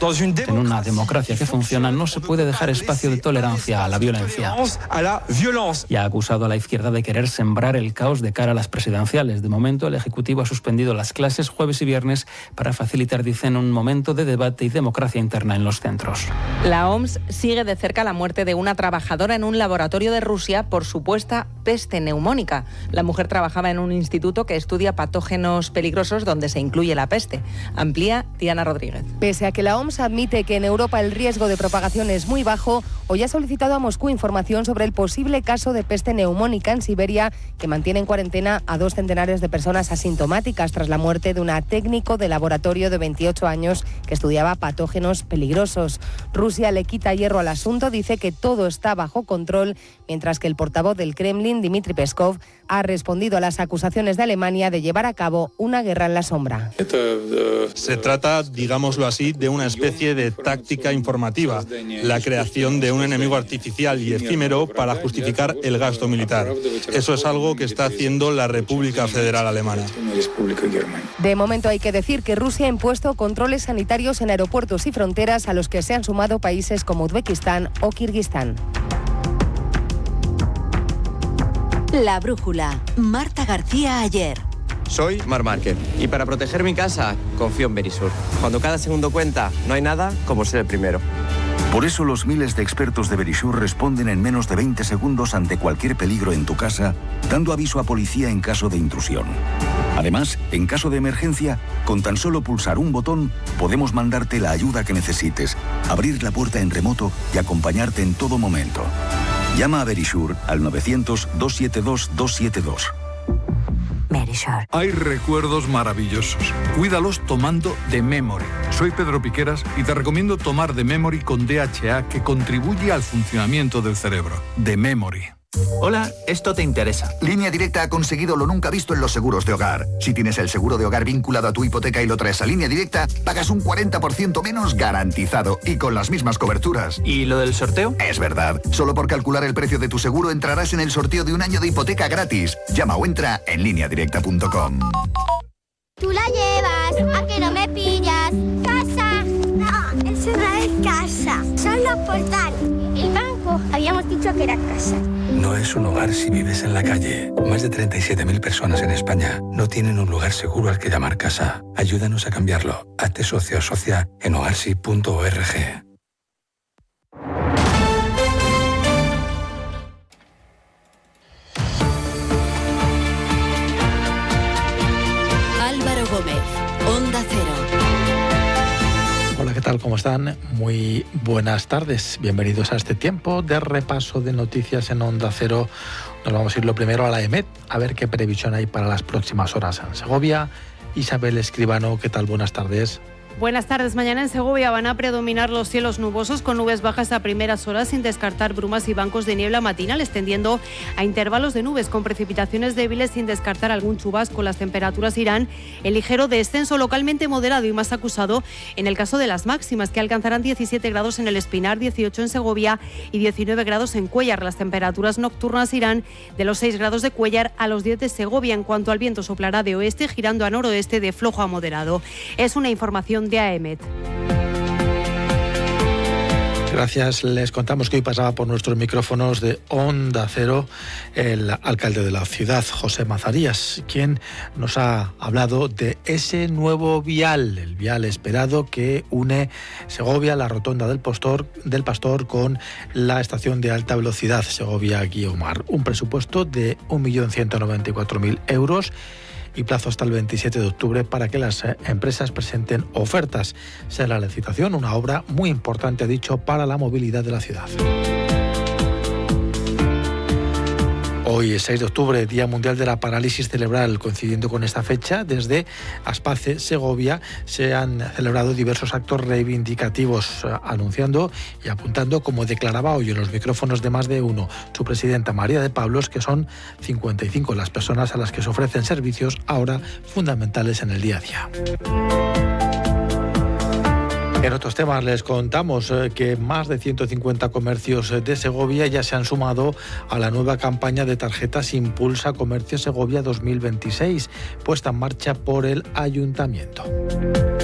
En una democracia que funciona no se puede dejar espacio de tolerancia a la violencia. Y ha acusado a la izquierda de querer sembrar el caos de cara a las presidenciales. De momento, el Ejecutivo ha suspendido las clases jueves y viernes para facilitar, dicen, un momento de debate y democracia interna en los centros. La OMS sigue de cerca la muerte de una trabajadora en un laboratorio de Rusia por supuesta peste neumónica. La mujer trabajaba en un instituto que estudia patógenos peligrosos donde se incluye la peste. Amplía Diana Rodríguez. Pese a que la OMS admite que en Europa el riesgo de propagación es muy bajo, hoy ha solicitado a Moscú información sobre el posible caso de peste neumónica en Siberia, que mantiene en cuarentena a 2 centenares de personas asintomáticas tras la muerte de una técnico de laboratorio de 28 años que estudiaba patógenos peligrosos. Rusia le quita hierro al asunto, dice que todo está bajo control, mientras que el portavoz del Kremlin, Dmitry Peskov, ha respondido a las acusaciones de Alemania de llevar a cabo una guerra en la sombra. Se trata, digámoslo así, de una especie de táctica informativa, la creación de un enemigo artificial y efímero para justificar el gasto militar. Eso es algo que está haciendo la República Federal Alemana. De momento hay que decir que Rusia ha impuesto controles sanitarios en aeropuertos y fronteras a los que se han sumado países como Uzbekistán o Kirguistán. La brújula. Marta García ayer. Soy Marc Márquez y para proteger mi casa confío en Verisur. Cuando cada segundo cuenta, no hay nada como ser el primero. Por eso los miles de expertos de Verisur responden en menos de 20 segundos ante cualquier peligro en tu casa, dando aviso a policía en caso de intrusión. Además, en caso de emergencia, con tan solo pulsar un botón, podemos mandarte la ayuda que necesites, abrir la puerta en remoto y acompañarte en todo momento. Llama a Verisur al 900-272-272. Verisur. Hay recuerdos maravillosos. Cuídalos tomando The Memory. Soy Pedro Piqueras y te recomiendo tomar The Memory con DHA, que contribuye al funcionamiento del cerebro. The Memory. Hola, esto te interesa. Línea Directa ha conseguido lo nunca visto en los seguros de hogar. Si tienes el seguro de hogar vinculado a tu hipoteca y lo traes a Línea Directa, pagas un 40% menos garantizado y con las mismas coberturas. ¿Y lo del sorteo? Es verdad. Solo por calcular el precio de tu seguro entrarás en el sorteo de un año de hipoteca gratis. Llama o entra en lineadirecta.com. Tú la llevas, a que no me pillas. Casa. No, eso no es casa. Son los portales. El banco, habíamos dicho que era casa. No es un hogar si vives en la calle. Más de 37.000 personas en España no tienen un lugar seguro al que llamar casa. Ayúdanos a cambiarlo. Hazte socio o socia en hogarsi.org. Álvaro Gómez, Onda Cero. Hola, ¿qué tal? ¿Cómo están? Muy buenas tardes. Bienvenidos a este tiempo de repaso de noticias en Onda Cero. Nos vamos a ir lo primero a la EMET, a ver qué previsión hay para las próximas horas en Segovia. Isabel Escribano, ¿qué tal? Buenas tardes. Buenas tardes. Mañana en Segovia van a predominar los cielos nubosos con nubes bajas a primeras horas, sin descartar brumas y bancos de niebla matinal, extendiendo a intervalos de nubes con precipitaciones débiles, sin descartar algún chubasco. Las temperaturas irán en ligero descenso, localmente moderado y más acusado en el caso de las máximas, que alcanzarán 17 grados en el Espinar, 18 en Segovia y 19 grados en Cuéllar. Las temperaturas nocturnas irán de los 6 grados de Cuéllar a los 10 de Segovia. En cuanto al viento, soplará de oeste, girando a noroeste de flojo a moderado. Es una información de AEMET. Gracias. Les contamos que hoy pasaba por nuestros micrófonos de Onda Cero el alcalde de la ciudad, José Mazarías, quien nos ha hablado de ese nuevo vial, el vial esperado que une Segovia, la rotonda del Pastor, con la estación de alta velocidad Segovia-Guiomar. Un presupuesto de 1.194.000 euros y plazo hasta el 27 de octubre para que las empresas presenten ofertas. Será la licitación, una obra muy importante, ha dicho, para la movilidad de la ciudad. Hoy es 6 de octubre, Día Mundial de la Parálisis Cerebral. Coincidiendo con esta fecha, desde Aspace, Segovia, se han celebrado diversos actos reivindicativos, anunciando y apuntando, como declaraba hoy en los micrófonos de Más de Uno su presidenta María de Pablos, que son 55 las personas a las que se ofrecen servicios ahora fundamentales en el día a día. En otros temas les contamos que más de 150 comercios de Segovia ya se han sumado a la nueva campaña de tarjetas Impulsa Comercio Segovia 2026, puesta en marcha por el Ayuntamiento.